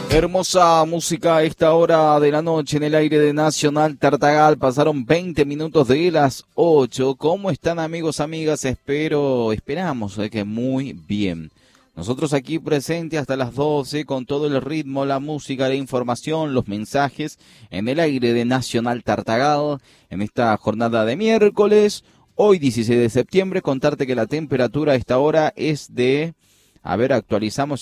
Hermosa música a esta hora de la noche en el aire de Nacional Tartagal. Pasaron 20 minutos de las 8. ¿Cómo están, amigos, amigas? Esperamos que muy bien. Nosotros aquí presentes hasta las 12 con todo el ritmo, la música, la información, los mensajes en el aire de Nacional Tartagal en esta jornada de miércoles. Hoy 16 de septiembre, contarte que la temperatura a esta hora es de, actualizamos.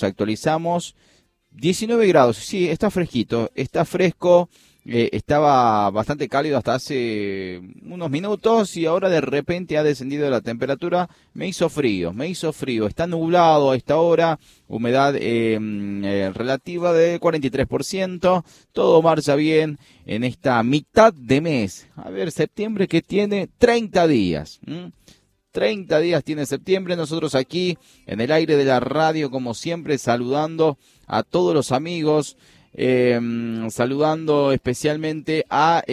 19 grados, sí, está fresquito, está fresco, estaba bastante cálido hasta hace unos minutos y ahora de repente ha descendido la temperatura, me hizo frío, está nublado a esta hora, humedad relativa de 43%, todo marcha bien en esta mitad de mes. A ver, septiembre que tiene 30 días, 30 días tiene septiembre, nosotros aquí en el aire de la radio, como siempre, saludando a todos los amigos, saludando especialmente a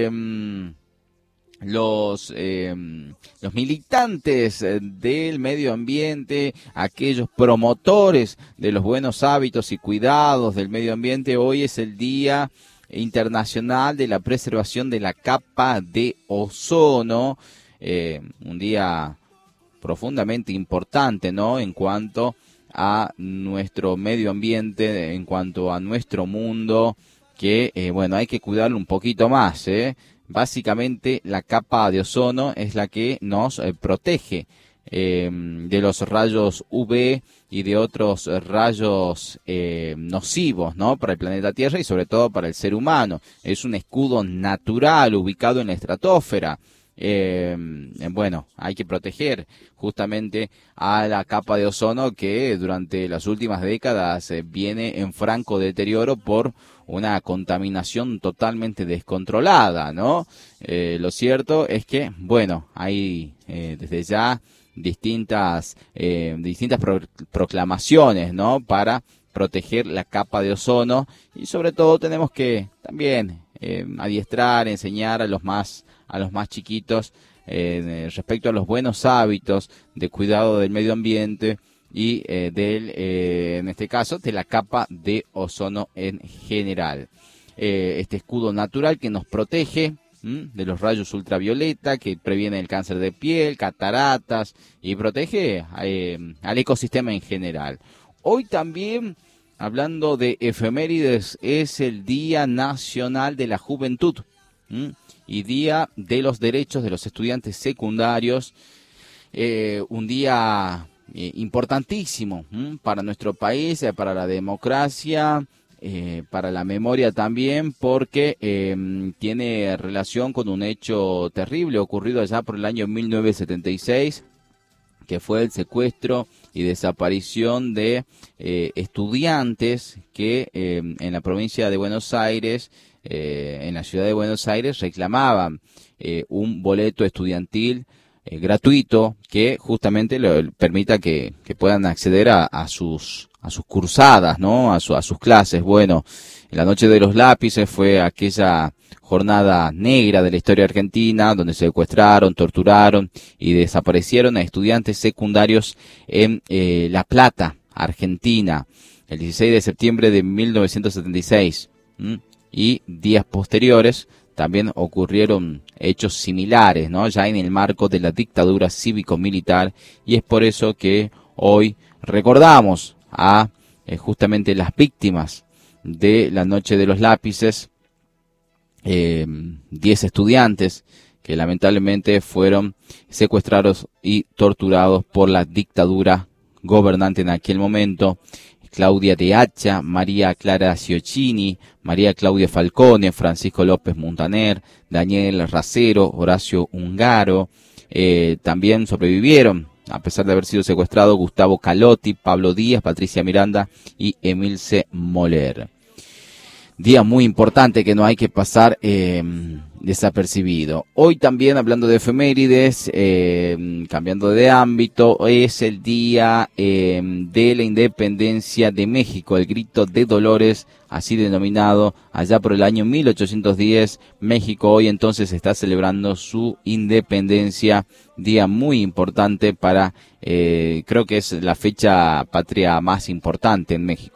los militantes del medio ambiente, aquellos promotores de los buenos hábitos y cuidados del medio ambiente. Hoy es el Día Internacional de la Preservación de la Capa de Ozono. Un día profundamente importante, ¿no? En cuanto a nuestro medio ambiente, en cuanto a nuestro mundo, que, hay que cuidarlo un poquito más, Básicamente, la capa de ozono es la que nos protege de los rayos UV y de otros rayos nocivos, ¿no? Para el planeta Tierra y sobre todo para el ser humano. Es un escudo natural ubicado en la estratosfera. Hay que proteger justamente a la capa de ozono que durante las últimas décadas viene en franco deterioro por una contaminación totalmente descontrolada, ¿no? Lo cierto es que, hay desde ya distintas proclamaciones, ¿no? Para proteger la capa de ozono y sobre todo tenemos que también adiestrar, enseñar a los más chiquitos respecto a los buenos hábitos de cuidado del medio ambiente y en este caso, de la capa de ozono en general. Este escudo natural que nos protege de los rayos ultravioleta, que previene el cáncer de piel, cataratas y protege al ecosistema en general. Hoy también, hablando de efemérides, es el Día Nacional de la Juventud y Día de los Derechos de los Estudiantes Secundarios, un día importantísimo para nuestro país, para la democracia, para la memoria también, porque tiene relación con un hecho terrible ocurrido allá por el año 1976, que fue el secuestro y desaparición de estudiantes que en la provincia de Buenos Aires, en la ciudad de Buenos Aires, reclamaban un boleto estudiantil gratuito que justamente permita que puedan acceder a sus cursadas, ¿no? A sus clases. Bueno, en la noche de los lápices fue aquella jornada negra de la historia argentina, donde se secuestraron, torturaron y desaparecieron a estudiantes secundarios en La Plata, Argentina, el 16 de septiembre de 1976. Y días posteriores también ocurrieron hechos similares, ¿no? Ya en el marco de la dictadura cívico-militar, y es por eso que hoy recordamos a justamente las víctimas de la noche de los lápices, 10 estudiantes que lamentablemente fueron secuestrados y torturados por la dictadura gobernante en aquel momento. Claudia de Hacha, María Clara Ciocchini, María Claudia Falcone, Francisco López Muntaner, Daniel Racero, Horacio Ungaro. También sobrevivieron, a pesar de haber sido secuestrados, Gustavo Calotti, Pablo Díaz, Patricia Miranda y Emilce Moller. Día muy importante que no hay que pasar desapercibido. Hoy también, hablando de efemérides, cambiando de ámbito, es el día de la independencia de México, el Grito de Dolores, así denominado, allá por el año 1810. México hoy entonces está celebrando su independencia, día muy importante para, creo que es la fecha patria más importante en México,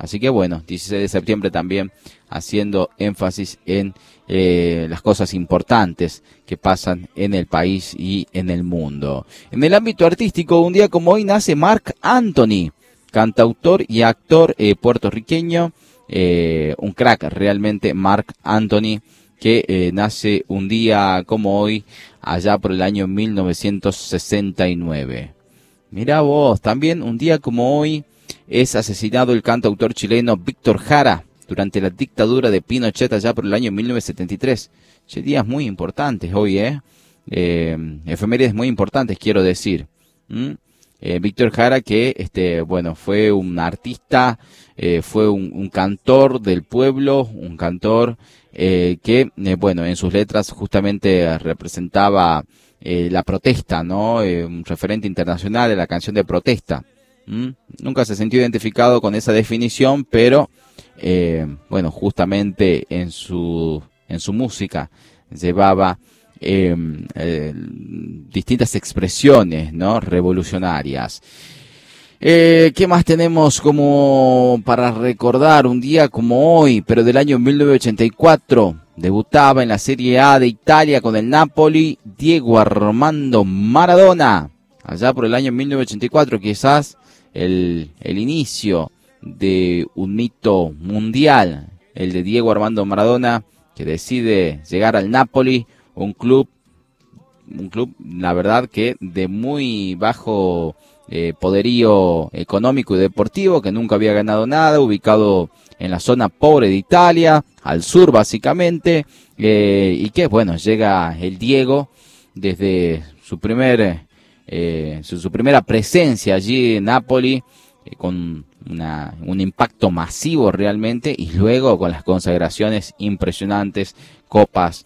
Así que bueno, 16 de septiembre también haciendo énfasis en las cosas importantes que pasan en el país y en el mundo. En el ámbito artístico, un día como hoy nace Marc Anthony, cantautor y actor puertorriqueño, un crack realmente, Marc Anthony, que nace un día como hoy, allá por el año 1969. Mirá vos, también un día como hoy es asesinado el cantautor chileno Víctor Jara durante la dictadura de Pinochet allá por el año 1973. Días muy importantes hoy, efemérides muy importantes, quiero decir. Víctor Jara, que bueno, fue un artista, fue un cantor del pueblo, un cantor que bueno, en sus letras justamente representaba la protesta, ¿no? Un referente internacional de la canción de protesta. Nunca se sintió identificado con esa definición, pero bueno, justamente en su música llevaba distintas expresiones, ¿no? Revolucionarias. ¿Qué más tenemos como para recordar? Un día como hoy, pero del año 1984, debutaba en la Serie A de Italia con el Napoli Diego Armando Maradona. Allá por el año 1984, quizás el inicio de un mito mundial, el de Diego Armando Maradona, que decide llegar al Napoli, un club, la verdad que de muy bajo poderío económico y deportivo, que nunca había ganado nada, ubicado en la zona pobre de Italia, al sur básicamente, y que bueno, llega el Diego desde su primera presencia allí en Napoli, con un impacto masivo realmente, y luego con las consagraciones impresionantes, copas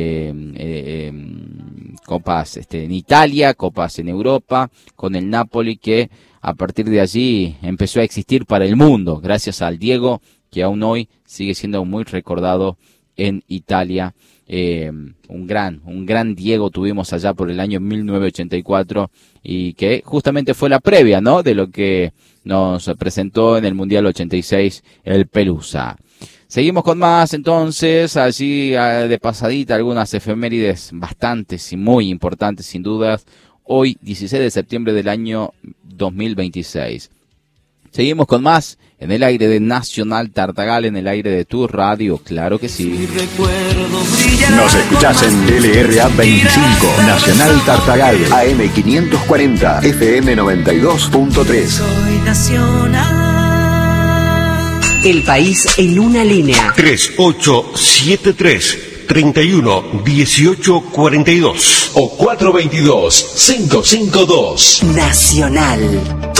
en Italia, copas en Europa, con el Napoli, que a partir de allí empezó a existir para el mundo, gracias al Diego, que aún hoy sigue siendo muy recordado en Italia. Un gran Diego tuvimos allá por el año 1984, y que justamente fue la previa, ¿no?, de lo que nos presentó en el Mundial 86 el Pelusa. Seguimos con más entonces, allí de pasadita algunas efemérides bastantes y muy importantes sin dudas, hoy 16 de septiembre del año 2026. Seguimos con más en el aire de Nacional Tartagal, en el aire de tu radio, claro que sí. Nos escuchás en LRA 25, Nacional Tartagal, AM 540, FM 92.3. Soy Nacional. El país en una línea. 3873-311842 o 422-552. Nacional.